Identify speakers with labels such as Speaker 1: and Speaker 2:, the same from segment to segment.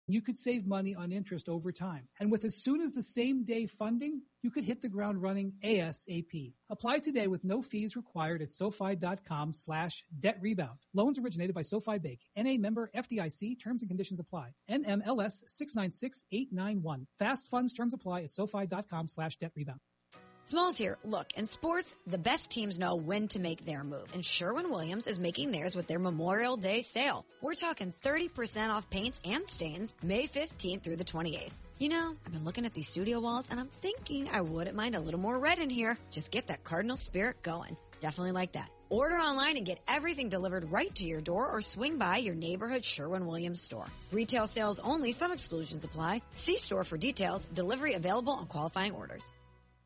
Speaker 1: You could save money on interest over time. And with as soon as the same day funding, you could hit the ground running ASAP. Apply today with no fees required at SoFi.com/debt-rebound. Loans originated by SoFi Bank. NA member FDIC. Terms and conditions apply. NMLS 696891. Fast funds terms apply at SoFi.com/debt-rebound.
Speaker 2: Smalls here. Look, in sports, the best teams know when to make their move, and Sherwin-Williams is making theirs with their Memorial Day sale. We're talking 30% off paints and stains May 15th through the 28th. You know, I've been looking at these studio walls, and I'm thinking I wouldn't mind a little more red in here. Just get that Cardinal spirit going. Definitely like that. Order online and get everything delivered right to your door or swing by your neighborhood Sherwin-Williams store. Retail sales only. Some exclusions apply. See store for details. Delivery available on qualifying orders.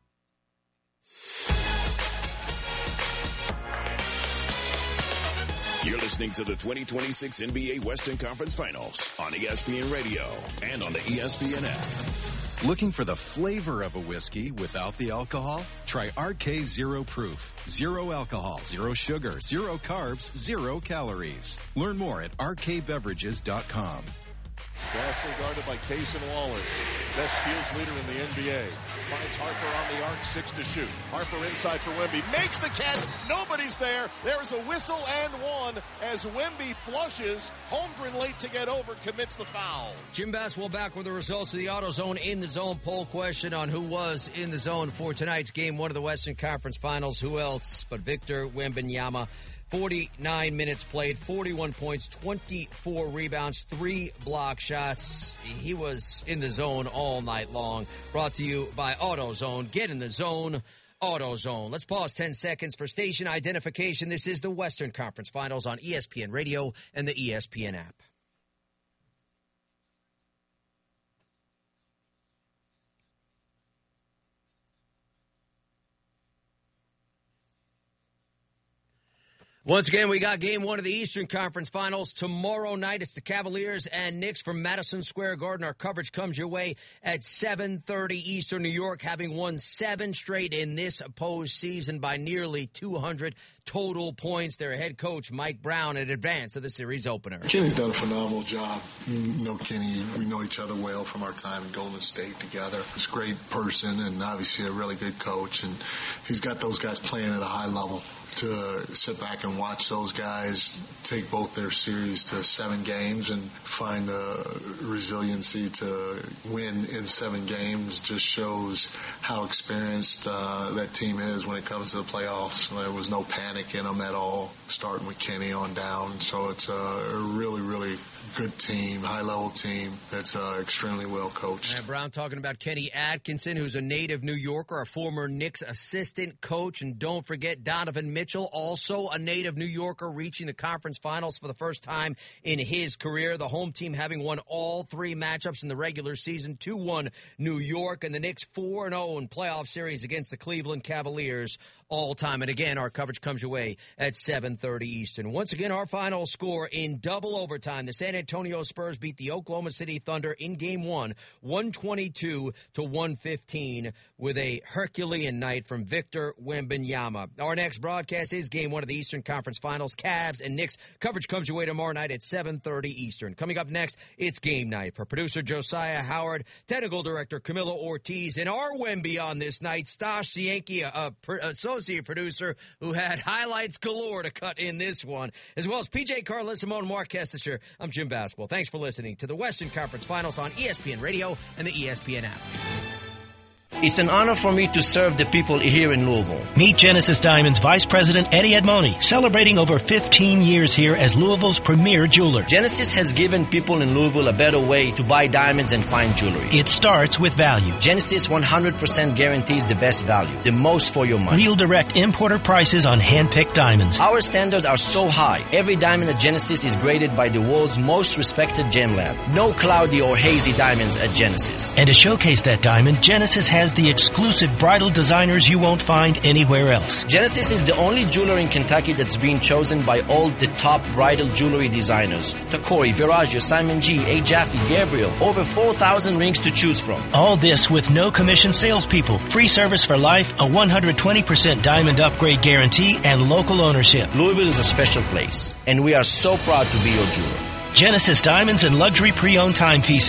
Speaker 3: You're listening to the 2026 NBA Western Conference Finals on ESPN Radio and on the ESPN app.
Speaker 4: Looking for the flavor of a whiskey without the alcohol? Try RK Zero Proof. Zero alcohol, zero sugar, zero carbs, zero calories. Learn more at rkbeverages.com.
Speaker 5: Gasol guarded by Cason Waller. Best steals leader in the NBA. Finds Harper on the arc, 6 to shoot. Harper inside for Wemby. Makes the catch. Nobody's there. There's a whistle and one as Wemby flushes. Holmgren late to get over, commits the foul.
Speaker 6: Jim Basswell back with the results of the AutoZone In the Zone poll question on who was in the zone for tonight's game 1 of the Western Conference Finals. Who else but Victor Wembanyama. 49 minutes played, 41 points, 24 rebounds, 3 block shots. He was in the zone all night long. Brought to you by AutoZone. Get in the zone, AutoZone. Let's pause 10 seconds for station identification. This is the Western Conference Finals on ESPN Radio and the ESPN app. Once again, we got game 1 of the Eastern Conference Finals. Tomorrow night, it's the Cavaliers and Knicks from Madison Square Garden. Our coverage comes your way at 7:30 Eastern. New York having won 7 straight in this postseason by nearly 200 total points. Their head coach, Mike Brown, in advance of the series opener.
Speaker 7: Kenny's done a phenomenal job. You know Kenny, we know each other well from our time in Golden State together. He's a great person and obviously a really good coach, and he's got those guys playing at a high level. To sit back and watch those guys take both their series to 7 games and find the resiliency to win in 7 games just shows how experienced that team is when it comes to the playoffs. There was no panic in them at all, starting with Kenny on down. So it's a really, really good team, high-level team that's extremely well coached.
Speaker 6: And Brown talking about Kenny Atkinson, who's a native New Yorker, a former Knicks assistant coach. And don't forget Donovan Mitchell, also a native New Yorker, reaching the conference finals for the first time in his career. The home team having won all 3 matchups in the regular season, 2-1 New York, and the Knicks 4-0 in playoff series against the Cleveland Cavaliers all time. And again, our coverage comes your way at 7:30 Eastern. Once again, our final score in double overtime. The San Antonio Spurs beat the Oklahoma City Thunder in Game 1, 122-115, with a Herculean night from Victor Wembanyama. Our next broadcast is Game 1 of the Eastern Conference Finals, Cavs and Knicks. Coverage comes your way tomorrow night at 7:30 Eastern. Coming up next, it's Game Night. For producer Josiah Howard, technical director Camilo Ortiz, and our Wemby on this night, Stash Cienki, associate producer who had highlights galore to cut in this one, as well as PJ Carlissimo and Mark Kestisher. I'm Jim Basketball. Thanks for listening to the Western Conference Finals on ESPN Radio and the ESPN app.
Speaker 8: It's an honor for me to serve the people here in Louisville.
Speaker 9: Meet Genesis Diamonds Vice President Eddie Edmoni, celebrating over 15 years here as Louisville's premier jeweler.
Speaker 8: Genesis has given people in Louisville a better way to buy diamonds and fine jewelry.
Speaker 9: It starts with value.
Speaker 8: Genesis 100% guarantees the best value, the most for your money.
Speaker 9: We'll direct importer prices on hand-picked diamonds.
Speaker 8: Our standards are so high. Every diamond at Genesis is graded by the world's most respected gem lab. No cloudy or hazy diamonds at Genesis.
Speaker 9: And to showcase that diamond, Genesis has the exclusive bridal designers you won't find anywhere else.
Speaker 8: Genesis is the only jeweler in Kentucky that's been chosen by all the top bridal jewelry designers. Tacori, Viraggio, Simon G, A. Jaffe, Gabriel. Over 4,000 rings to choose from.
Speaker 9: All this with no commission salespeople, free service for life, a 120% diamond upgrade guarantee, and local ownership.
Speaker 8: Louisville is a special place, and we are so proud to be your jeweler.
Speaker 9: Genesis Diamonds and luxury pre-owned timepieces.